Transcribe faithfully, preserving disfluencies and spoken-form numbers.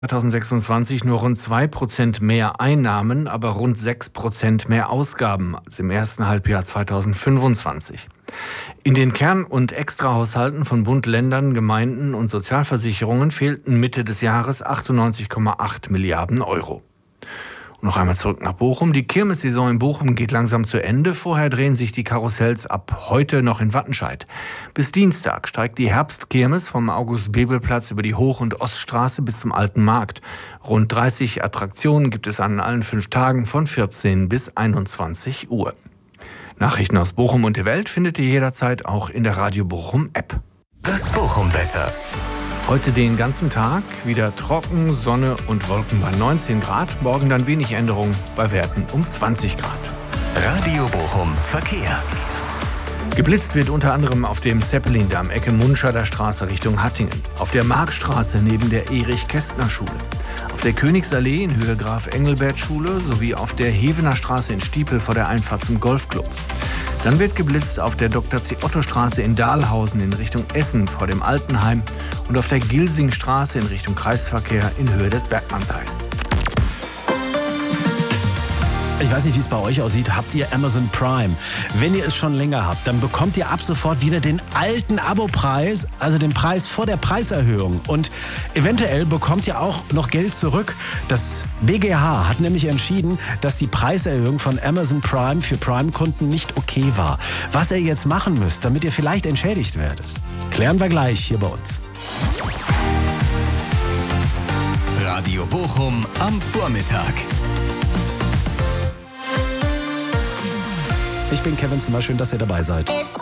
zweitausendsechsundzwanzig nur rund zwei Prozent mehr Einnahmen, aber rund sechs Prozent mehr Ausgaben als im ersten Halbjahr zweitausendfünfundzwanzig. In den Kern- und Extrahaushalten von Bund, Ländern, Gemeinden und Sozialversicherungen fehlten Mitte des Jahres achtundneunzig Komma acht Milliarden Euro. Und noch einmal zurück nach Bochum. Die Kirmessaison in Bochum geht langsam zu Ende. Vorher drehen sich die Karussells ab heute noch in Wattenscheid. Bis Dienstag steigt die Herbstkirmes vom August-Bebel-Platz über die Hoch- und Oststraße bis zum Alten Markt. Rund dreißig Attraktionen gibt es an allen fünf Tagen von vierzehn bis einundzwanzig Uhr. Nachrichten aus Bochum und der Welt findet ihr jederzeit auch in der Radio Bochum App. Das Bochum-Wetter. Heute den ganzen Tag wieder trocken, Sonne und Wolken bei neunzehn Grad. Morgen dann wenig Änderung bei Werten um zwanzig Grad. Radio Bochum Verkehr. Geblitzt wird unter anderem auf dem Zeppelin-Damm, Ecke Munscheider Straße Richtung Hattingen. Auf der Markstraße neben der Erich-Kästner-Schule. Auf der Königsallee in Höhe Graf-Engelbert-Schule sowie auf der Hevener Straße in Stiepel vor der Einfahrt zum Golfclub. Dann wird geblitzt auf der Doktor C. Otto Straße in Dahlhausen in Richtung Essen vor dem Altenheim und auf der Gilsingstraße in Richtung Kreisverkehr in Höhe des Bergmannsheil. Ich weiß nicht, wie es bei euch aussieht. Habt ihr Amazon Prime? Wenn ihr es schon länger habt, dann bekommt ihr ab sofort wieder den alten Abopreis, also den Preis vor der Preiserhöhung. Und eventuell bekommt ihr auch noch Geld zurück. Das B G H hat nämlich entschieden, dass die Preiserhöhung von Amazon Prime für Prime-Kunden nicht okay war. Was ihr jetzt machen müsst, damit ihr vielleicht entschädigt werdet, klären wir gleich hier bei uns. Radio Bochum am Vormittag. Ich bin Kevin Zimmer, schön, dass ihr dabei seid.